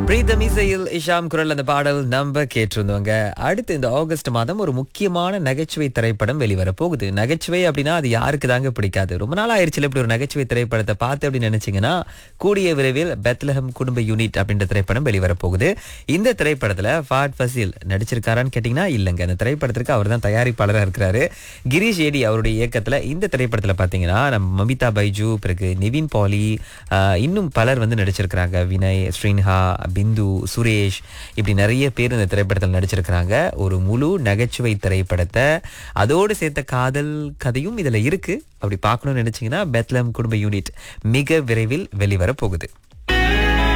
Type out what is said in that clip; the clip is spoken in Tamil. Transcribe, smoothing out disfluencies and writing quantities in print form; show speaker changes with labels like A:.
A: பிரீதம் இசையில் இஷாம் குரல் அந்த பாடல் நம்ம கேட்டிருந்தோங்க. அடுத்து இந்த ஆகஸ்ட் மாதம் ஒரு முக்கியமான நகைச்சுவை திரைப்படம் வெளிவர போகுது. நகைச்சுவை அப்படின்னா அது யாருக்கு தாங்க பிடிக்காது? ரொம்ப நாள் ஆயிடுச்சுல இப்படி ஒரு நகைச்சுவை திரைப்படத்தை பார்த்து அப்படின்னு நினைச்சீங்கன்னா, கூடிய விரைவில் பெத்லஹம் குடும்ப யூனிட் அப்படின்ற திரைப்படம் வெளிவர போகுது. இந்த திரைப்படத்துல ஃபாட் ஃபசீல் நடிச்சிருக்காரான்னு கேட்டீங்கன்னா இல்லைங்க. அந்த திரைப்படத்திற்கு அவர் தான் தயாரிப்பாளராக இருக்கிறாரு. கிரீஷ் ஏடி அவருடைய இயக்கத்துல இந்த திரைப்படத்துல பாத்தீங்கன்னா நம்ம மமிதா பைஜு, பிறகு நிவின் பாலி, இன்னும் பலர் வந்து நடிச்சிருக்கிறாங்க. வினய், ஸ்ரீன்ஹா, பிந்து, சுரேஷ், இப்படி நிறைய பேர் இந்த திரைப்படத்தில் நடிச்சிருக்கிறாங்க. ஒரு முழு நகைச்சுவை திரைப்படத்தை அதோடு சேர்த்த காதல் கதையும் இதுல இருக்கு. அப்படி பார்க்கணும்னு நினைச்சீங்கன்னா பெத்லஹம் குடும்ப யூனிட் மிக விரைவில் வெளிவர போகுது.